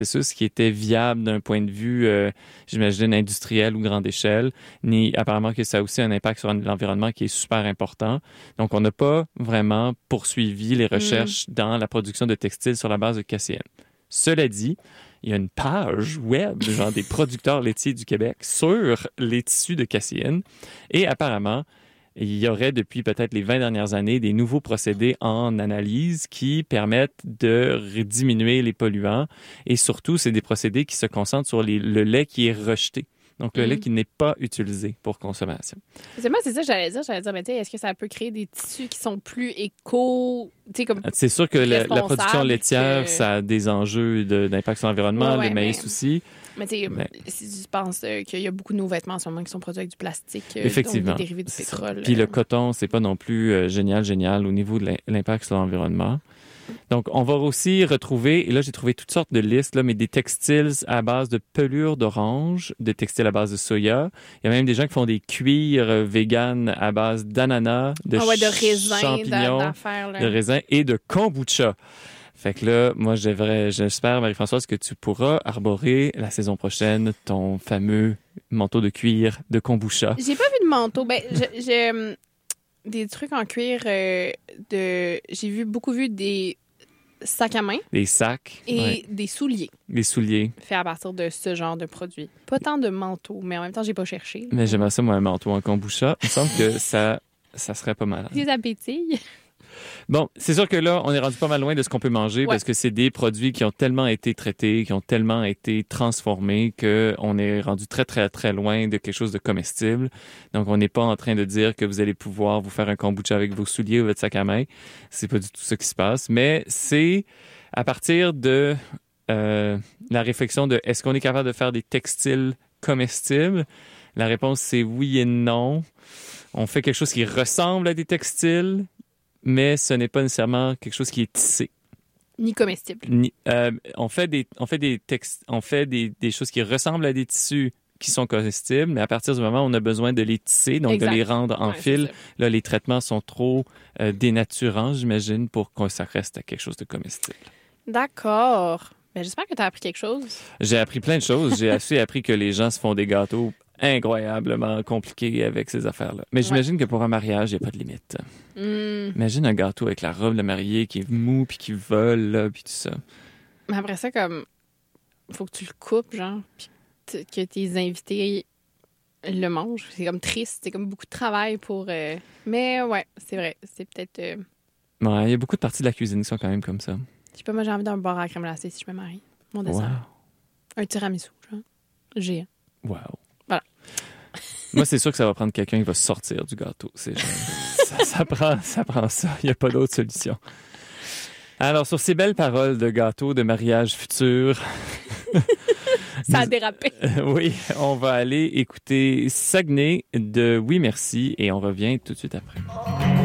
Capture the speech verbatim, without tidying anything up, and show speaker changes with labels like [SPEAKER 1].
[SPEAKER 1] processus qui était viable d'un point de vue, euh, j'imagine, industriel ou grande échelle, ni apparemment que ça a aussi un impact sur l'environnement qui est super important. Donc, on n'a pas vraiment poursuivi les recherches mm. dans la production de textiles sur la base de caséine. Cela dit, il y a une page web, genre des producteurs laitiers du Québec, sur les tissus de caséine. Et apparemment, il y aurait depuis peut-être les vingt dernières années des nouveaux procédés en analyse qui permettent de diminuer les polluants. Et surtout, c'est des procédés qui se concentrent sur les, le lait qui est rejeté. Donc, le mmh. lait qui n'est pas utilisé pour consommation.
[SPEAKER 2] C'est moi, c'est ça que j'allais dire. J'allais dire, mais tu sais, est-ce que ça peut créer des tissus qui sont plus éco... Comme
[SPEAKER 1] c'est sûr que la, la production laitière, que... ça a des enjeux de, d'impact sur l'environnement, ouais, ouais, le maïs mais... aussi.
[SPEAKER 2] Mais tu sais, mais... si tu penses euh, qu'il y a beaucoup de nos vêtements en ce moment qui sont produits avec du plastique, euh,
[SPEAKER 1] effectivement,
[SPEAKER 2] donc des dérivés du pétrole.
[SPEAKER 1] Puis
[SPEAKER 2] euh...
[SPEAKER 1] le coton, c'est pas non plus euh, génial, génial au niveau de l'impact sur l'environnement. Donc, on va aussi retrouver, et là, j'ai trouvé toutes sortes de listes, là, mais des textiles à base de pelure d'orange, des textiles à base de soya. Il y a même des gens qui font des cuirs euh, véganes à base d'ananas, de,
[SPEAKER 2] ah ouais, de raisin,
[SPEAKER 1] champignons,
[SPEAKER 2] là.
[SPEAKER 1] de raisins et de kombucha. Fait que là, moi, j'aimerais, j'espère, Marie-Françoise, que tu pourras arborer la saison prochaine ton fameux manteau de cuir de kombucha.
[SPEAKER 2] J'ai pas vu de manteau. Ben, j'ai, j'ai des trucs en cuir euh, de... J'ai vu beaucoup vu des sacs à main.
[SPEAKER 1] Des sacs.
[SPEAKER 2] Et
[SPEAKER 1] ouais.
[SPEAKER 2] des souliers.
[SPEAKER 1] Des souliers.
[SPEAKER 2] Faits à partir de ce genre de produit. Pas tant de manteaux, mais en même temps, j'ai pas cherché.
[SPEAKER 1] Mais j'aimerais ça, moi, un manteau en kombucha. Il me semble que ça, ça serait pas mal.
[SPEAKER 2] Des appétits.
[SPEAKER 1] Bon, c'est sûr que là, on est rendu pas mal loin de ce qu'on peut manger ouais. parce que c'est des produits qui ont tellement été traités, qui ont tellement été transformés qu'on est rendu très, très, très loin de quelque chose de comestible. Donc, on n'est pas en train de dire que vous allez pouvoir vous faire un kombucha avec vos souliers ou votre sac à main. C'est pas du tout ce qui se passe. Mais c'est à partir de euh, la réflexion de est-ce qu'on est capable de faire des textiles comestibles? La réponse, c'est oui et non. On fait quelque chose qui ressemble à des textiles, mais ce n'est pas nécessairement quelque chose qui est tissé.
[SPEAKER 2] Ni comestible.
[SPEAKER 1] Ni, euh, on fait, des, on fait, des, textes, on fait des, des choses qui ressemblent à des tissus qui sont comestibles, mais à partir du moment où on a besoin de les tisser, donc exact. De les rendre en ouais, fil, là, les traitements sont trop euh, dénaturants, j'imagine, pour que ça reste à quelque chose de comestible.
[SPEAKER 2] D'accord. Ben, j'espère que tu as appris quelque chose.
[SPEAKER 1] J'ai appris plein de choses. J'ai assez appris que les gens se font des gâteaux incroyablement compliqué avec ces affaires-là. Mais j'imagine ouais. que pour un mariage, il n'y a pas de limite. Mm. Imagine un gâteau avec la robe de mariée qui est mou puis qui vole, là, puis tout ça.
[SPEAKER 2] Mais après ça, comme, faut que tu le coupes, genre, puis t- que tes invités le mangent. C'est comme triste. C'est comme beaucoup de travail pour... Euh... Mais ouais, c'est vrai. C'est peut-être... Euh...
[SPEAKER 1] Ouais, il y a beaucoup de parties de la cuisine qui sont quand même comme ça.
[SPEAKER 2] Je sais pas, moi, j'ai envie d'un bar à crème glacée si je me marie. Mon dessert. Wow. Un tiramisu, genre. Géant.
[SPEAKER 1] Wow.
[SPEAKER 2] Voilà.
[SPEAKER 1] Moi, c'est sûr que ça va prendre quelqu'un qui va sortir du gâteau. C'est genre, ça, ça, prend, ça prend ça. Il n'y a pas d'autre solution. Alors, sur ces belles paroles de gâteau, de mariage futur...
[SPEAKER 2] ça a dérapé.
[SPEAKER 1] Euh, oui, on va aller écouter Saguenay de Oui Merci et on revient tout de suite après.